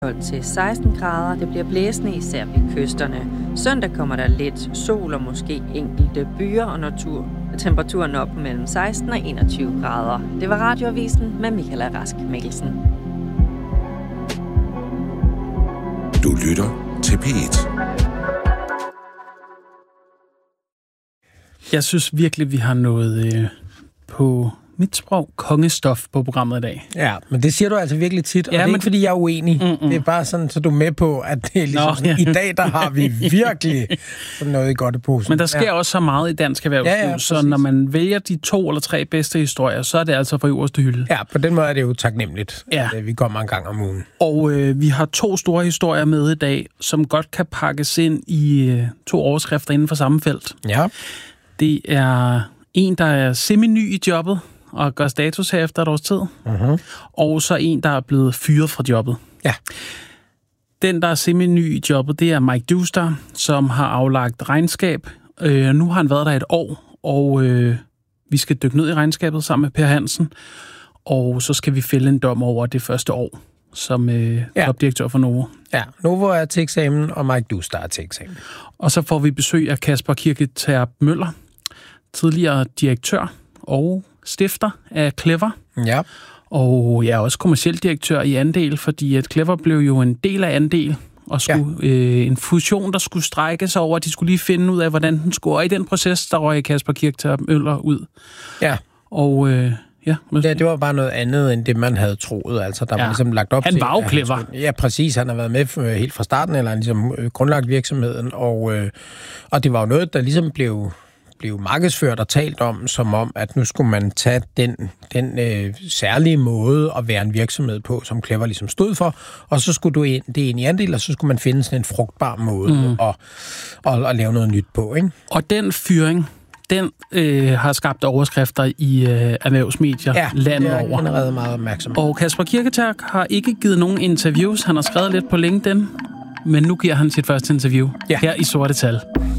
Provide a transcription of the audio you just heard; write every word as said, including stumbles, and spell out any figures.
tolv til seksten grader. Det bliver blæsende især ved kysterne. Søndag kommer der lidt sol og måske enkelte byer, og natur. Temperaturen op mellem seksten og enogtyve grader. Det var Radioavisen med Michaela Rask Mikkelsen. Du lytter til P et. Jeg synes virkelig, vi har noget øh, på mit sprog kongestof på programmet i dag. Ja, men det siger du altså virkelig tit, og ja, det er men... ikke, fordi jeg er uenig. Mm-mm. Det er bare sådan, så du er med på, at det er ligesom Nå, sådan, ja. i dag, der har vi virkelig sådan noget i godt i posen. Men der sker ja. også så meget i dansk erhvervsliv, ja, ja, så når man vælger de to eller tre bedste historier, så er det altså fra øverste hylde. Ja, på den måde er det jo taknemmeligt, ja. at vi kommer en gang om ugen. Og øh, vi har to store historier med i dag, som godt kan pakkes ind i øh, to overskrifter inden for samme felt. Ja. Det er en, der er semi-ny i jobbet, og gør status her efter et års tid. Uh-huh. Og så en, der er blevet fyret fra jobbet. Ja. Den, der er semi-ny i jobbet, det er Mike Duster, som har aflagt regnskab. Øh, nu har han været der et år, og øh, vi skal dykke ned i regnskabet sammen med Per Hansen. Og så skal vi fælde en dom over det første år, som øh, ja. topdirektør for Novo. Ja, Novo er til eksamen, og Mike Duster er til eksamen. Og så får vi besøg af Kasper Kirketerp Møller, tidligere direktør og stifter af Clever. Ja. Og jeg er også kommerciel direktør i Andel, fordi at Clever blev jo en del af Andel, og skulle, ja. øh, en fusion, der skulle strækkes over, at de skulle lige finde ud af, hvordan den skulle. Og i den proces, der røg Kasper Kirketerp Møller ud. Ja. Og øh, ja, ja, det var bare noget andet, end det man havde troet. Altså, der ja. var ligesom lagt op han til... Han var jo Clever. Skulle, ja, præcis. Han har været med helt fra starten, eller ligesom øh, grundlagt virksomheden. Og, øh, og det var jo noget, der ligesom blev... blev markedsført og talt om, som om, at nu skulle man tage den, den øh, særlige måde at være en virksomhed på, som Clever ligesom stod for, og så skulle du ind, det ind i Andel, og så skulle man finde sådan en frugtbar måde mm. at, at, at lave noget nyt på, ikke? Og den fyring, den øh, har skabt overskrifter i øh, erhvervsmedier ja, landet over. Ja, det er allerede meget opmærksom. Og Kasper Kirketerp har ikke givet nogen interviews. Han har skrevet lidt på LinkedIn, men nu giver han sit første interview ja. her i Sorte Tal.